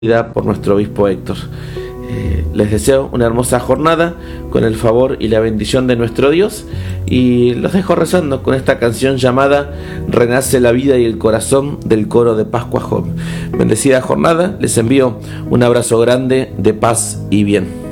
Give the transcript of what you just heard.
por nuestro obispo Héctor. Les deseo una hermosa jornada con el favor y la bendición de nuestro Dios, y los dejo rezando con esta canción llamada Renace la vida y el corazón, del coro de Pascua Home. Bendecida jornada, les envío un abrazo grande de paz y bien.